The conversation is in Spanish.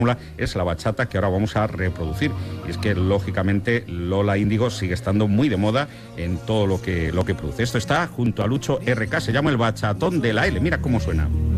es la bachata que ahora vamos a reproducir. Y es que, lógicamente, Lola Índigo sigue estando muy de moda en todo lo que produce. Esto está junto a Lucho RK, se llama el Bachatón de la L. Mira cómo suena.